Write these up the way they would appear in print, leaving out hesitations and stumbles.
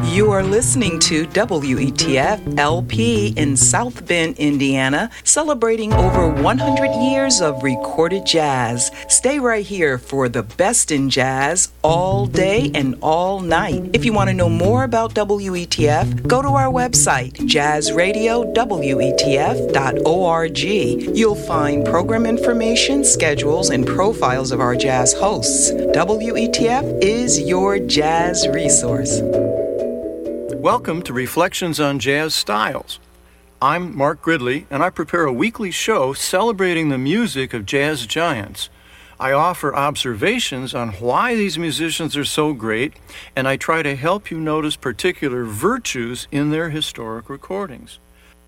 You are listening to WETF LP in South Bend, Indiana, celebrating over 100 years of recorded jazz. Stay right here for the best in jazz all day and all night. If you want to know more about WETF, go to our website, jazzradiowetf.org. You'll find program information, schedules, and profiles of our jazz hosts. WETF is your jazz resource. Welcome to Reflections on Jazz Styles. I'm Mark Gridley, and I prepare a weekly show celebrating the music of jazz giants. I offer observations on why these musicians are so great, and I try to help you notice particular virtues in their historic recordings.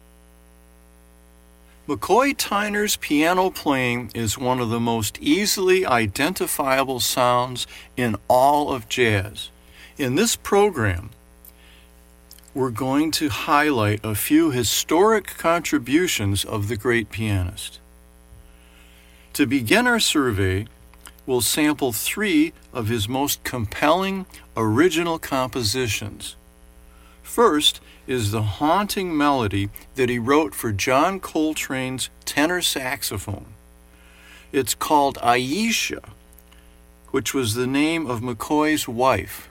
McCoy Tyner's piano playing is one of the most easily identifiable sounds in all of jazz. In this program, we're going to highlight a few historic contributions of the great pianist. To begin our survey, we'll sample 3 of his most compelling original compositions. First is the haunting melody that he wrote for John Coltrane's tenor saxophone. It's called Aisha, which was the name of McCoy's wife.